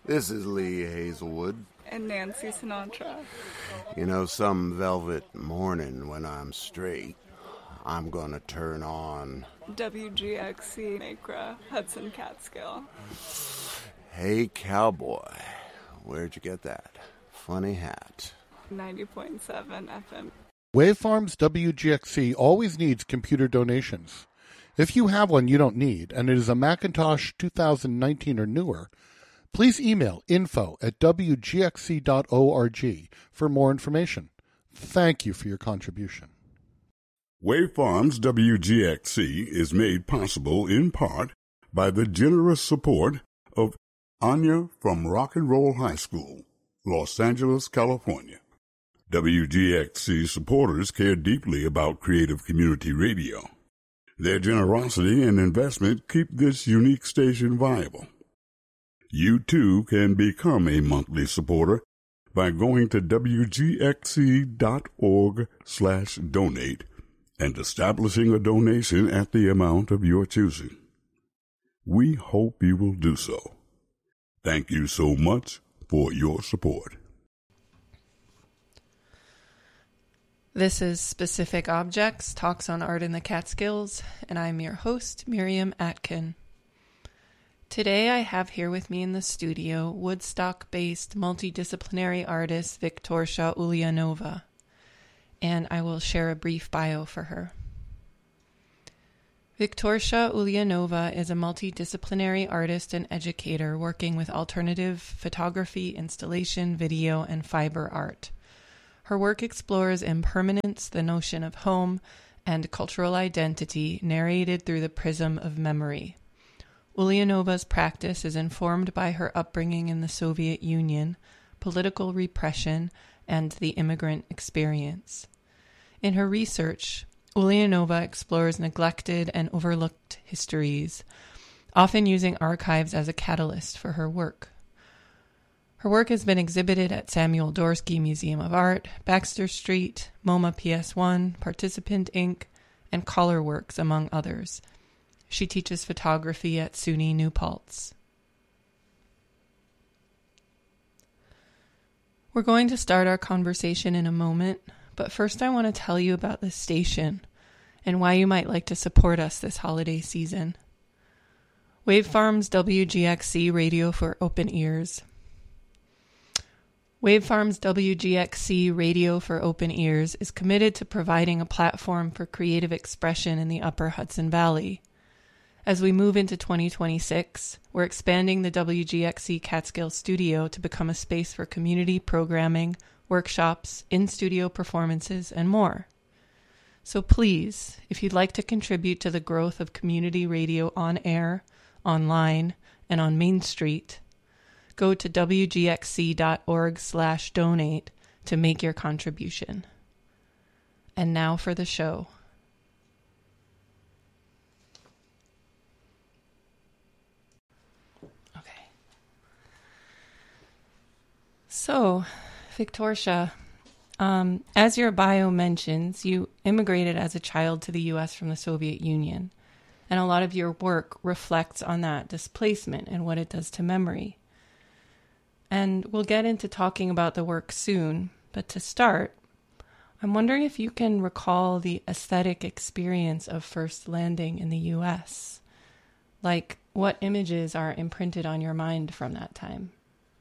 This is Lee Hazelwood. And Nancy Sinatra. You know, some velvet morning when I'm straight, I'm gonna turn on WGXC Macra, Hudson Catskill. Hey Cowboy, where'd you get that funny hat? 90.7 FM. Wavefarms WGXC always needs computer donations. If you have one you don't need, and it is a Macintosh 2019 or newer, please email info@wgxc.org for more information. Thank you for your contribution. Wavefarms WGXC is made possible in part by the generous support of Anya from Rock and Roll High School, Los Angeles, California. WGXC supporters care deeply about creative community radio. Their generosity and investment keep this unique station viable. You too can become a monthly supporter by going to wgxc.org/donate and establishing a donation at the amount of your choosing. We hope you will do so. Thank you so much for your support. This is Specific Objects, Talks on Art in the Catskills, and I'm your host, Miriam Atkin. Today I have here with me in the studio Woodstock-based multidisciplinary artist Viktorsha Ulyanova, and I will share a brief bio for her. Viktorsha Ulyanova is a multidisciplinary artist and educator working with alternative photography, installation, video, and fiber art. Her work explores impermanence, the notion of home, and cultural identity narrated through the prism of memory. Ulyanova's practice is informed by her upbringing in the Soviet Union, political repression, and the immigrant experience. In her research, Ulyanova explores neglected and overlooked histories, often using archives as a catalyst for her work. Her work has been exhibited at Samuel Dorsky Museum of Art, Baxter Street, MoMA PS1, Participant Inc., and Colorworks, among others. She teaches photography at SUNY New Paltz. We're going to start our conversation in a moment, but first I want to tell you about this station and why you might like to support us this holiday season. Wavefarms WGXC Radio for Open Ears. Wavefarms WGXC Radio for Open Ears is committed to providing a platform for creative expression in the Upper Hudson Valley. As we move into 2026, we're expanding the WGXC Catskill Studio to become a space for community programming, workshops, in-studio performances, and more. So please, if you'd like to contribute to the growth of community radio on air, online, and on Main Street, go to wgxc.org/donate to make your contribution. And now for the show. Okay. So, Viktorsha, as your bio mentions, you immigrated as a child to the U.S. from the Soviet Union, and a lot of your work reflects on that displacement and what it does to memory. And we'll get into talking about the work soon, but to start, I'm wondering if you can recall the aesthetic experience of first landing in the U.S. Like, what images are imprinted on your mind from that time?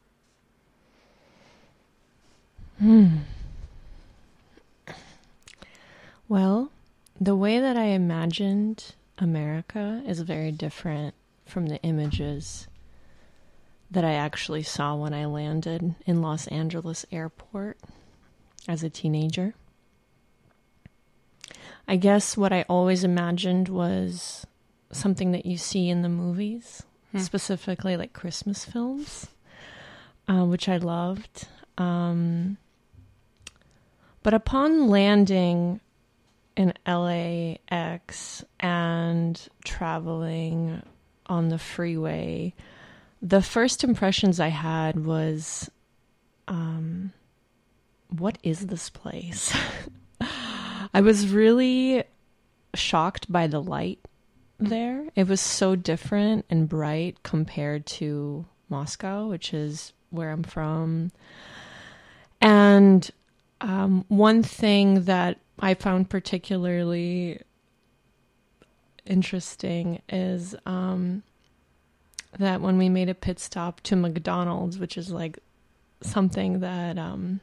Well, the way that I imagined America is very different from the images that I actually saw when I landed in Los Angeles airport as a teenager. I guess what I always imagined was something that you see in the movies, specifically like Christmas films, which I loved. But upon landing in LAX and traveling on the freeway, the first impressions I had was, what is this place? I was really shocked by the light there. It was so different and bright compared to Moscow, which is where I'm from. And one thing that I found particularly interesting is that when we made a pit stop to McDonald's, which is like something that,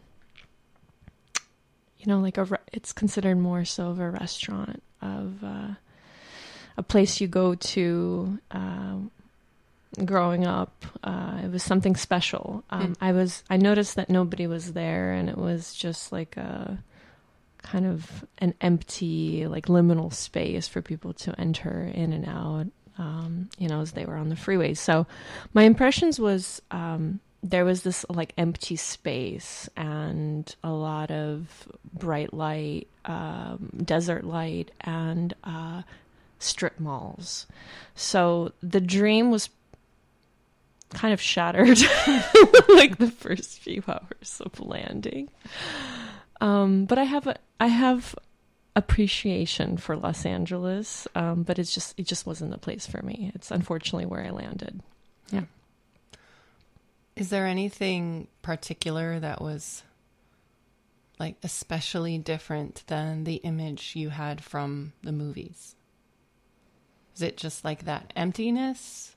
it's considered more so of a restaurant, of a place you go to growing up. It was something special. I noticed that nobody was there, and it was just like a kind of an empty, like liminal space for people to enter in and out, as they were on the freeways. So my impressions was there was this like empty space and a lot of bright light, desert light, and strip malls. So the dream was kind of shattered like the first few hours of landing. But I have appreciation for Los Angeles, but it just wasn't the place for me. It's unfortunately where I landed. Yeah. Is there anything particular that was like especially different than the image you had from the movies? Is it just like that emptiness?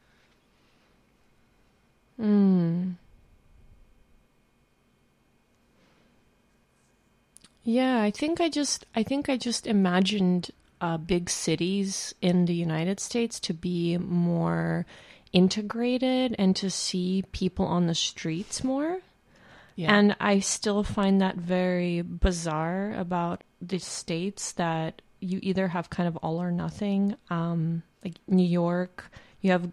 Yeah, I think I just imagined big cities in the United States to be more integrated and to see people on the streets more. Yeah. And I still find that very bizarre about the States, that you either have kind of all or nothing. Like New York, you have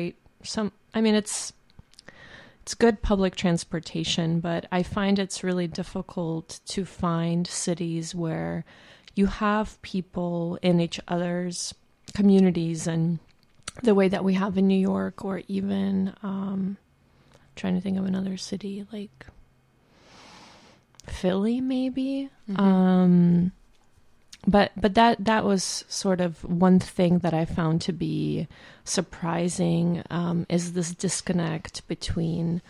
it's good public transportation, but I find it's really difficult to find cities where you have people in each other's communities and the way that we have in New York, or even trying to think of another city like Philly, maybe. Mm-hmm. But that was sort of one thing that I found to be surprising, is this disconnect between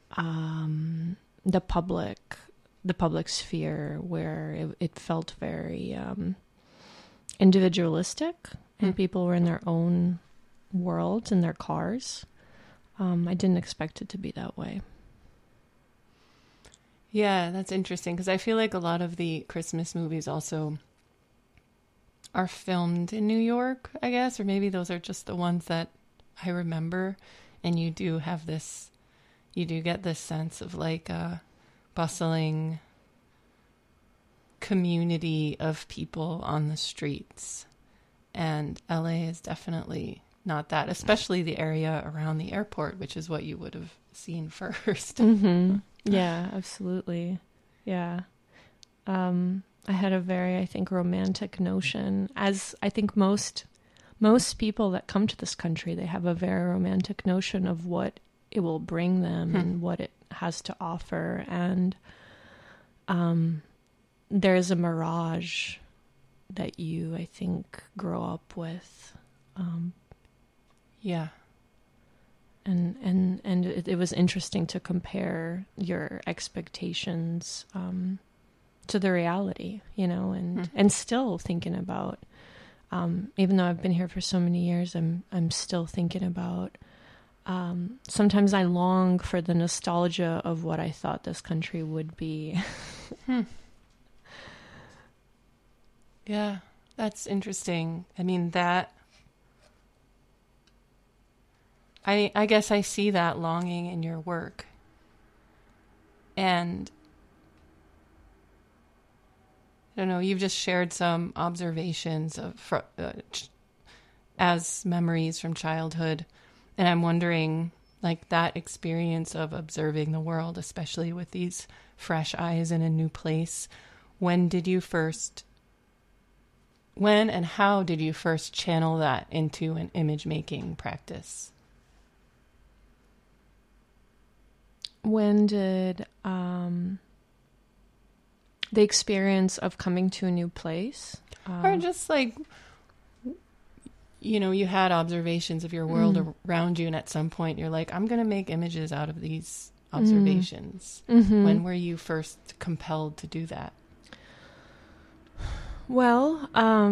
the public sphere, where it felt very individualistic, and people were in their own worlds in their cars. I didn't expect it to be that way. Yeah, that's interesting, because I feel like a lot of the Christmas movies also are filmed in New York, I guess, or maybe those are just the ones that I remember. And you do get this sense of like a bustling community of people on the streets. And LA is definitely not that, especially the area around the airport, which is what you would have seen first. Mm-hmm. Yeah, absolutely. Yeah. I had a very, I think, romantic notion, as I think most people that come to this country, they have a very romantic notion of what it will bring them and what it has to offer. And there's a mirage that you, I think, grow up with. Yeah. And it was interesting to compare your expectations to the reality, and still thinking about, even though I've been here for so many years, I'm still thinking about, sometimes I long for the nostalgia of what I thought this country would be. Yeah, that's interesting. I mean, I guess I see that longing in your work. And I don't know, you've just shared some observations of as memories from childhood. And I'm wondering, like, that experience of observing the world, especially with these fresh eyes in a new place, when and how did you first channel that into an image making practice? When did the experience of coming to a new place, or just like you had observations of your world around you, and at some point you're like, I'm going to make images out of these observations. When were you first compelled to do that? Well,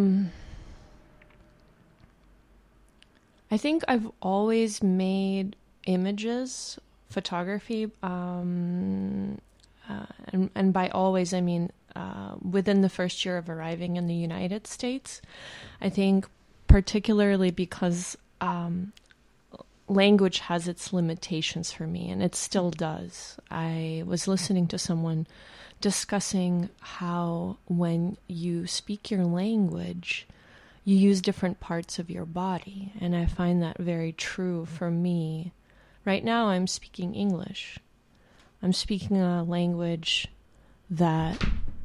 I think I've always made images, photography, and by always I mean within the first year of arriving in the United States. I think particularly because language has its limitations for me, and it still does. I was listening to someone discussing how when you speak your language, you use different parts of your body, and I find that very true for me. Right now I'm speaking English. I'm speaking a language that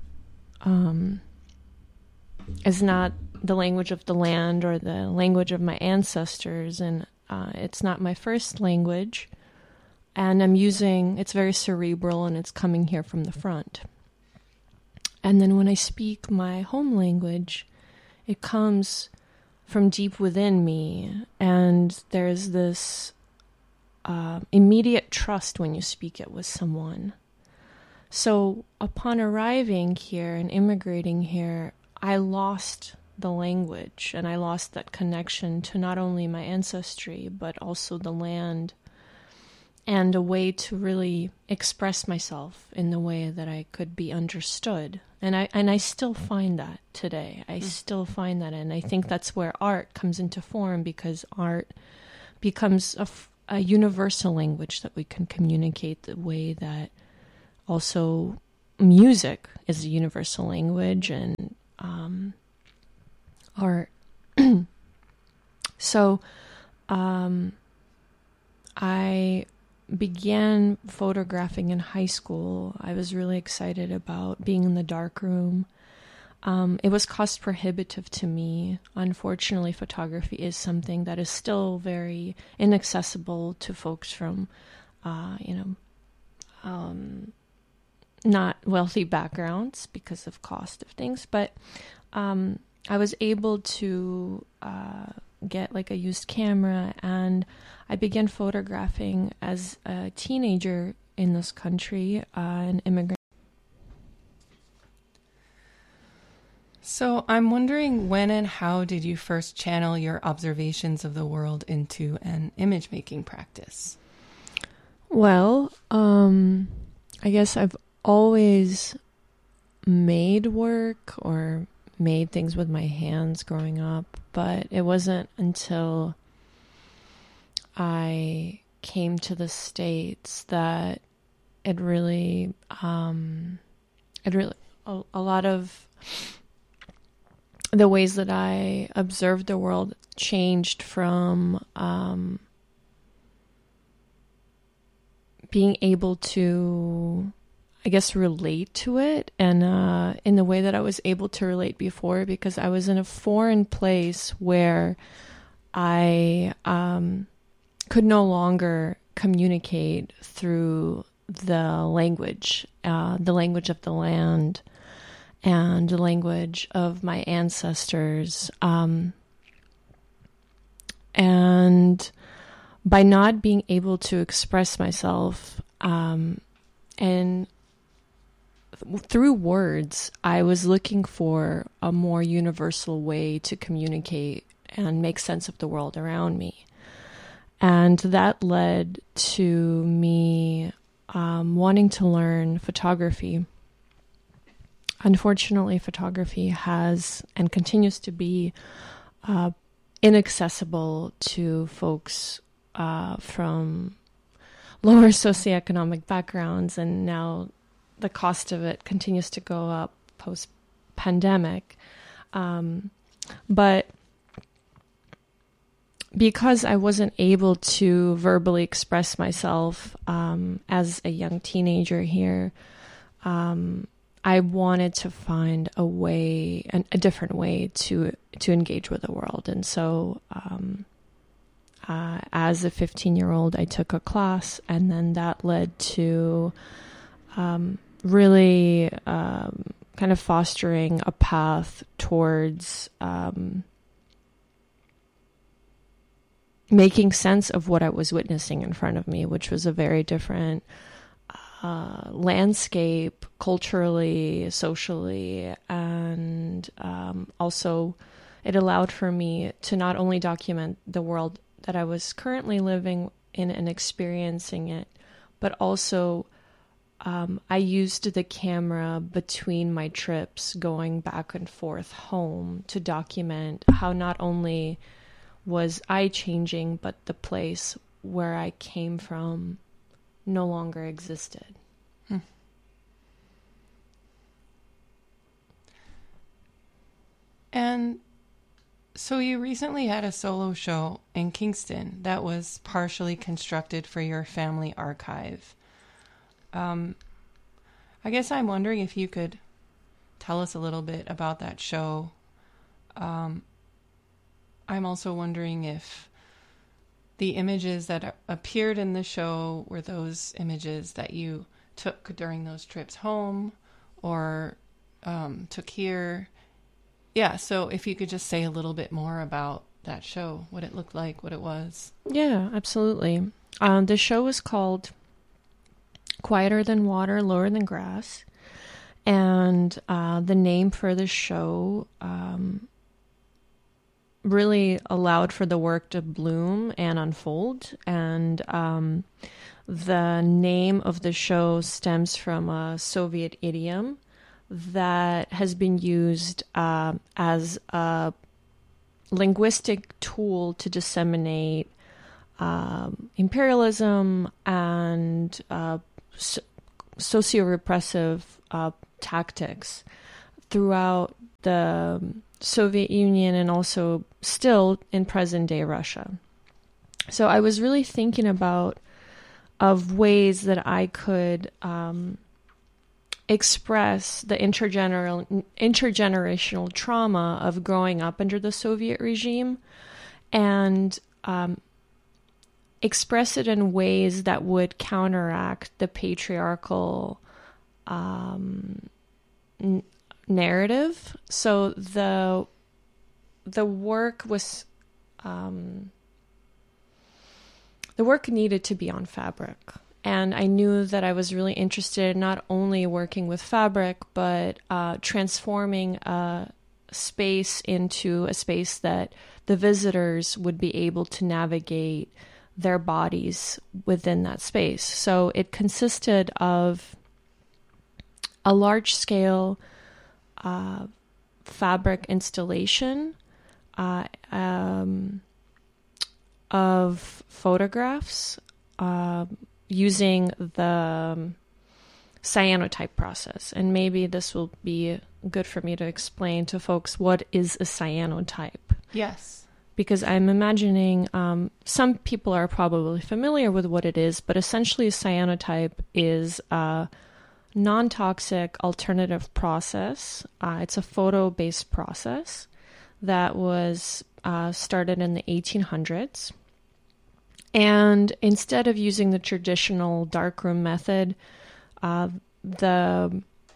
is not the language of the land or the language of my ancestors, and it's not my first language, and it's very cerebral, and it's coming here from the front. And then when I speak my home language, it comes from deep within me, and there's this immediate trust when you speak it with someone. So upon arriving here and immigrating here, I lost the language, and I lost that connection to not only my ancestry, but also the land, and a way to really express myself in the way that I could be understood. And I still find that today. I still find that, and I think that's where art comes into form, because art becomes a universal language that we can communicate the way that also music is a universal language, and art. So I began photographing in high school. I was really excited about being in the darkroom. It was cost prohibitive to me. Unfortunately, photography is something that is still very inaccessible to folks from, not wealthy backgrounds because of cost of things. But I was able to get like a used camera, and I began photographing as a teenager in this country, an immigrant. So I'm wondering, when and how did you first channel your observations of the world into an image-making practice? Well, I guess I've always made work or made things with my hands growing up, but it wasn't until I came to the States that a lot of the ways that I observed the world changed from being able to, I guess, relate to it, and in the way that I was able to relate before, because I was in a foreign place where I could no longer communicate through the language of the land and the language of my ancestors. And by not being able to express myself and through words, I was looking for a more universal way to communicate and make sense of the world around me. And that led to me wanting to learn photography. Unfortunately, photography has and continues to be inaccessible to folks from lower socioeconomic backgrounds, and now the cost of it continues to go up post-pandemic. But because I wasn't able to verbally express myself as a young teenager here, I wanted to find a different way to engage with the world. And so as a 15-year-old, I took a class, and then that led to really kind of fostering a path towards making sense of what I was witnessing in front of me, which was a very different landscape, culturally, socially, and also it allowed for me to not only document the world that I was currently living in and experiencing it, but also I used the camera between my trips going back and forth home to document how not only was I changing, but the place where I came from no longer existed. And so you recently had a solo show in Kingston that was partially constructed for your family archive. I guess I'm wondering if you could tell us a little bit about that show. I'm also wondering if the images that appeared in the show were those images that you took during those trips home or took here. Yeah, so if you could just say a little bit more about that show, what it looked like, what it was. Yeah, absolutely. The show was called Quieter Than Water, Lower Than Grass. And the name for the show really allowed for the work to bloom and unfold. And the name of the show stems from a Soviet idiom that has been used as a linguistic tool to disseminate imperialism and socio-repressive tactics throughout the Soviet Union and also still in present-day Russia. So I was really thinking of ways that I could express the intergenerational trauma of growing up under the Soviet regime and express it in ways that would counteract the patriarchal narrative. So the work was the work needed to be on fabric. And I knew that I was really interested in not only working with fabric, but transforming a space into a space that the visitors would be able to navigate their bodies within that space. So it consisted of a large-scale fabric installation of photographs using the cyanotype process. And maybe this will be good for me to explain to folks what is a cyanotype. Yes. Because I'm imagining some people are probably familiar with what it is, but essentially a cyanotype is a non-toxic alternative process. It's a photo-based process that was started in the 1800s. And instead of using the traditional darkroom method, the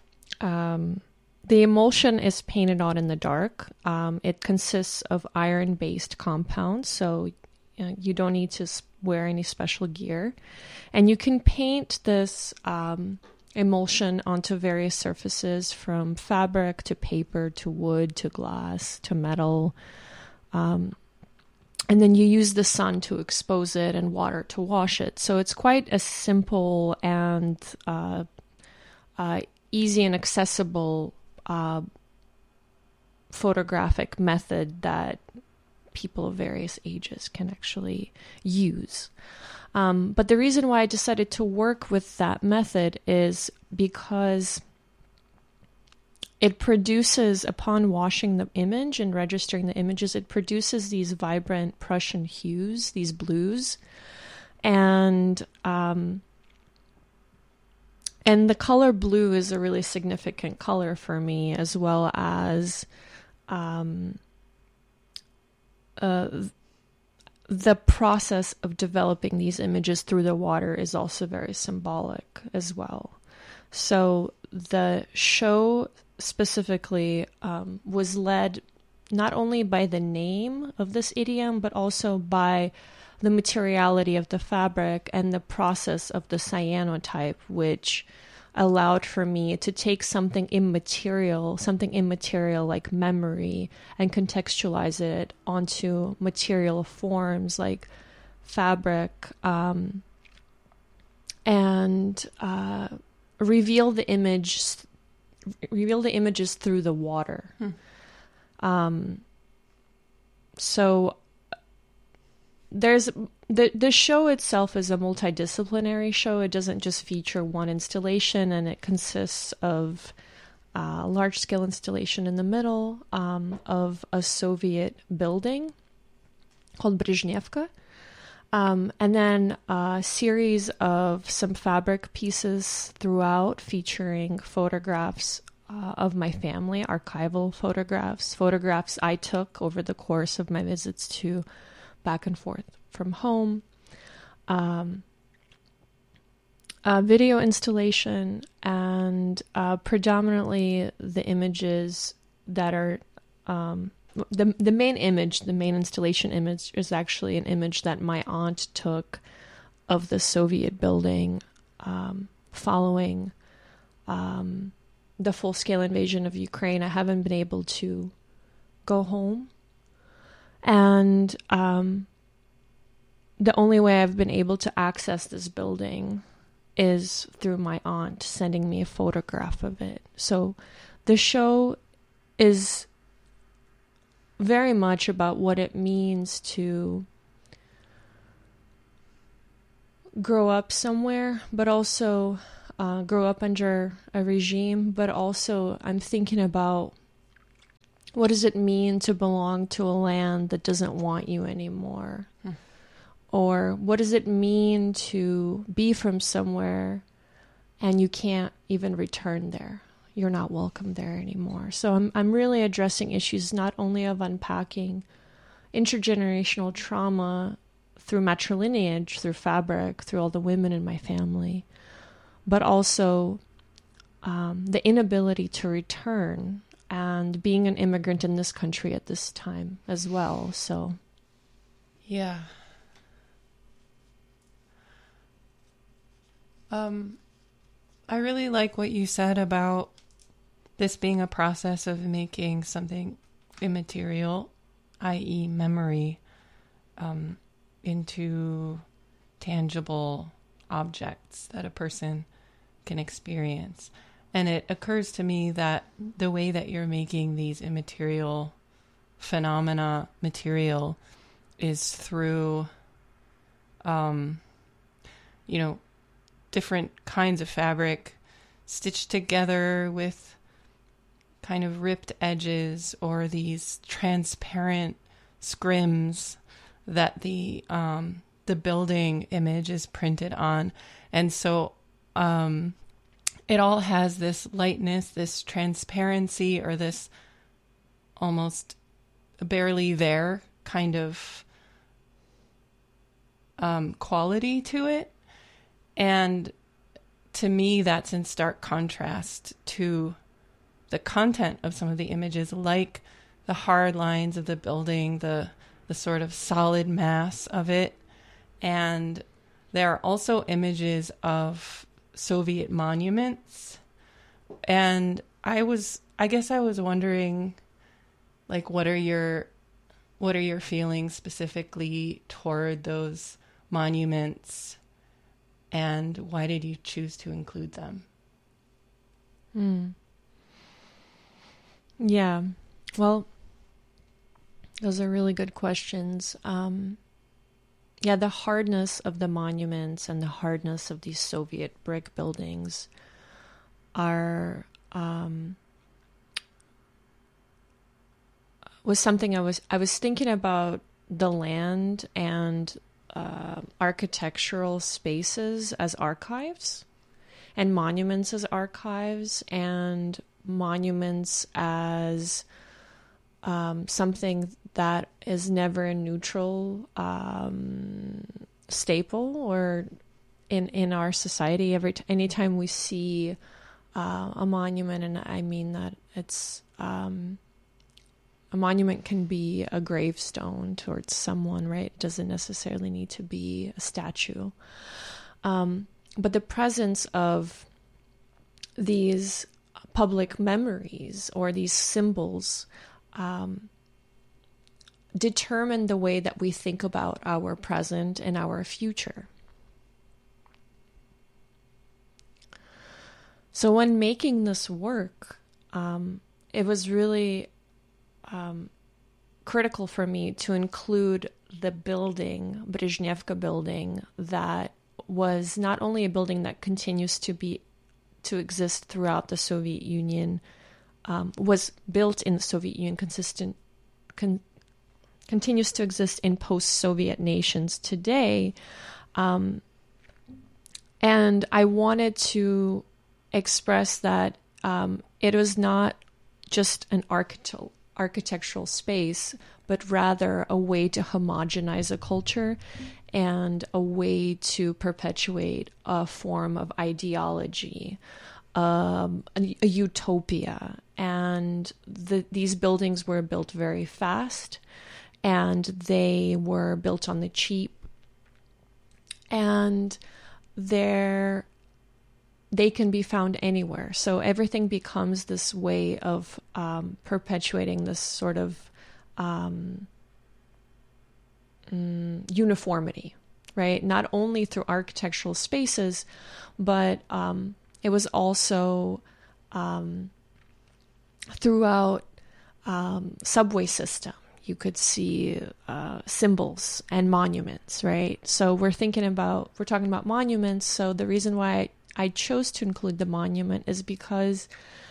emulsion is painted on in the dark. It consists of iron-based compounds, so you don't need to wear any special gear. And you can paint this emulsion onto various surfaces, from fabric to paper to wood to glass to metal. And then you use the sun to expose it and water to wash it. So it's quite a simple and easy and accessible photographic method that people of various ages can actually use. But the reason why I decided to work with that method is because it produces, upon washing the image and registering the images, it produces these vibrant Prussian hues, these blues. And the color blue is a really significant color for me, as well as the process of developing these images through the water is also very symbolic as well. So the show specifically was led not only by the name of this idiom, but also by the materiality of the fabric and the process of the cyanotype, which allowed for me to take something immaterial like memory, and contextualize it onto material forms like fabric, and reveal the images through the water. So there's the show itself is a multidisciplinary show. It doesn't just feature one installation, and it consists of a large-scale installation in the middle of a Soviet building called Brezhnevka, and then a series of some fabric pieces throughout featuring photographs of my family, archival photographs I took over the course of my visits to back and forth from home, a video installation, and predominantly the images that are the main installation image is actually an image that my aunt took of the Soviet building following the full-scale invasion of Ukraine. I haven't been able to go home, and the only way I've been able to access this building is through my aunt sending me a photograph of it. So the show is very much about what it means to grow up somewhere, but also grow up under a regime, but also I'm thinking about what does it mean to belong to a land that doesn't want you anymore? Or what does it mean to be from somewhere and you can't even return there? You're not welcome there anymore. So I'm really addressing issues not only of unpacking intergenerational trauma through matrilineage, through fabric, through all the women in my family, but also the inability to return and being an immigrant in this country at this time as well. So, yeah. I really like what you said about this being a process of making something immaterial, i.e. memory, into tangible objects that a person can experience. And it occurs to me that the way that you're making these immaterial phenomena material is through, different kinds of fabric stitched together with kind of ripped edges or these transparent scrims that the building image is printed on. And so it all has this lightness, this transparency, or this almost barely there kind of quality to it. And to me, that's in stark contrast to the content of some of the images, like the hard lines of the building, the sort of solid mass of it. And there are also images of Soviet monuments. And I guess I was wondering, like, what are your feelings specifically toward those monuments? And why did you choose to include them? Yeah, well, those are really good questions. The hardness of the monuments and the hardness of these Soviet brick buildings are was something I was thinking about the land and architectural spaces as archives, and monuments as archives, and monuments as something that is never a neutral staple or in our society. Anytime we see a monument, and I mean that it's a monument can be a gravestone towards someone, right? It doesn't necessarily need to be a statue. But the presence of these public memories or these symbols determine the way that we think about our present and our future. So when making this work, it was really critical for me to include the building, Brezhnevka building, that was not only a building that continues to exist throughout the Soviet Union, was built in the Soviet Union, continues to exist in post-Soviet nations today. And I wanted to express that it was not just an architectural space, but rather a way to homogenize a culture and a way to perpetuate a form of ideology, a utopia. And these buildings were built very fast, and they were built on the cheap, and they can be found anywhere. So everything becomes this way of perpetuating this sort of uniformity, right? Not only through architectural spaces, but it was also throughout subway system. You could see symbols and monuments, right? So we're talking about monuments. So the reason why I chose to include the monument is because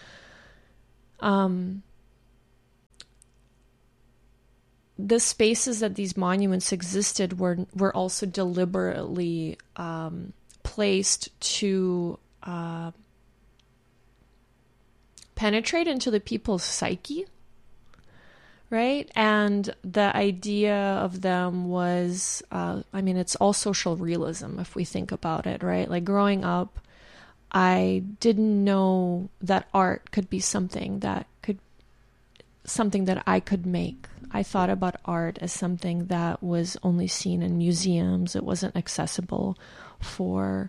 the spaces that these monuments existed were also deliberately placed to penetrate into the people's psyche, right? And the idea of them was, it's all social realism if we think about it, right? Like growing up, I didn't know that art could be something that I could make. I thought about art as something that was only seen in museums. It wasn't accessible for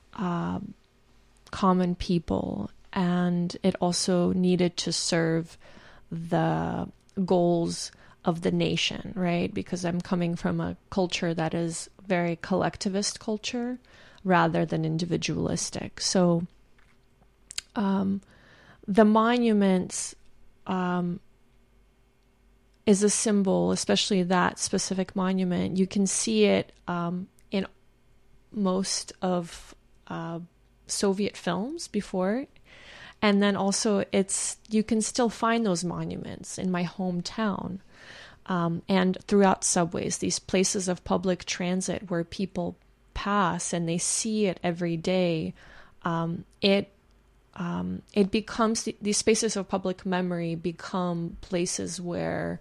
common people, and it also needed to serve the goals of the nation, right? Because I'm coming from a culture that is very collectivist culture rather than individualistic. So the monuments is a symbol, especially that specific monument. You can see it in most of Soviet films before. And then also you can still find those monuments in my hometown and throughout subways, these places of public transit where people pass and they see it every day. It becomes, these spaces of public memory become places where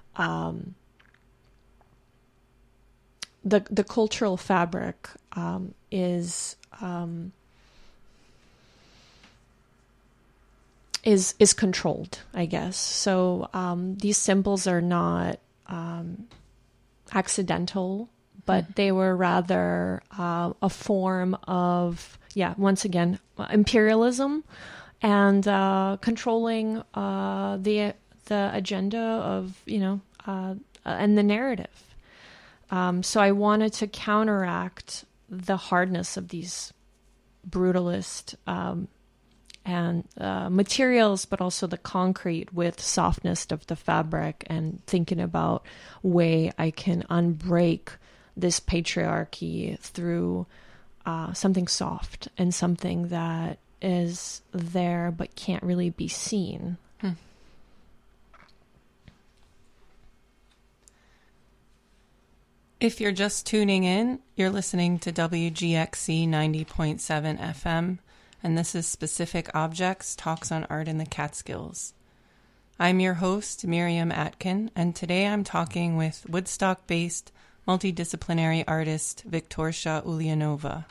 the cultural fabric is controlled, I guess. So these symbols are not accidental, but they were rather a form of, once again, imperialism and controlling the agenda of, and the narrative. So I wanted to counteract the hardness of these brutalist and materials, but also the concrete with softness of the fabric, and thinking about way I can unbreak this patriarchy through something soft and something that is there but can't really be seen. If you're just tuning in, you're listening to WGXC 90.7 FM, and this is Specific Objects, Talks on Art in the Catskills. I'm your host, Miriam Atkin, and today I'm talking with Woodstock-based multidisciplinary artist Viktorsha Ulyanova.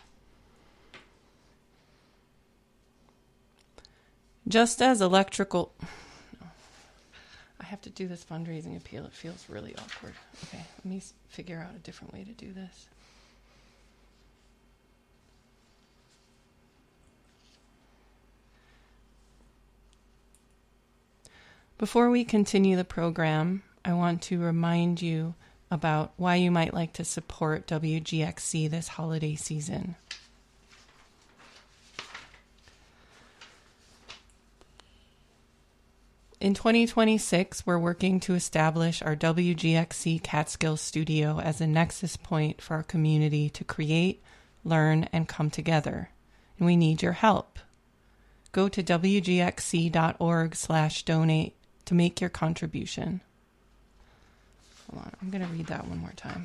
Just as electrical I have to do this fundraising appeal. It feels really awkward. Okay, let me figure out a different way to do this. Before we continue the program, I want to remind you about why you might like to support WGXC this holiday season. In 2026, we're working to establish our WGXC Catskill studio as a nexus point for our community to create, learn, and come together. And we need your help. Go to wgxc.org/donate to make your contribution. Hold on, I'm going to read that one more time.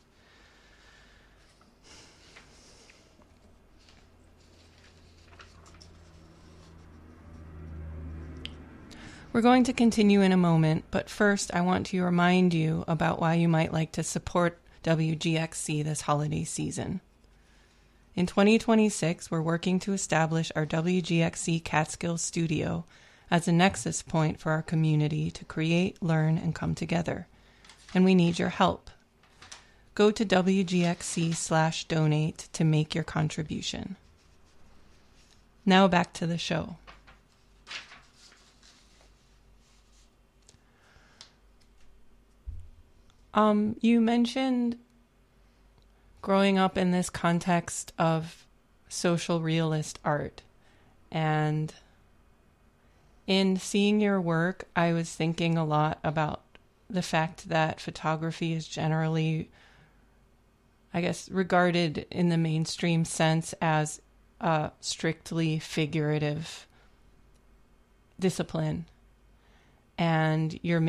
We're going to continue in a moment, but first I want to remind you about why you might like to support WGXC this holiday season. In 2026, we're working to establish our WGXC Catskill studio as a nexus point for our community to create, learn, and come together. And we need your help. Go to wgxc.org/donate to make your contribution. Now back to the show. You mentioned growing up in this context of social realist art, and in seeing your work, I was thinking a lot about the fact that photography is generally, I guess, regarded in the mainstream sense as a strictly figurative discipline, and you're